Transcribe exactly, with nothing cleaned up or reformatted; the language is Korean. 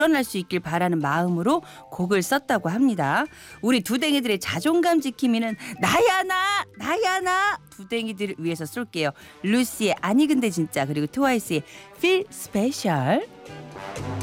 드러날 수 있길 바라는 마음으로 곡을 썼다고 합니다. 우리 두댕이들의 자존감 지킴이는 나야 나 나야 나 두댕이들을 위해서 쏠게요. 루시의 아니 근데 진짜 그리고 트와이스의 Feel Special.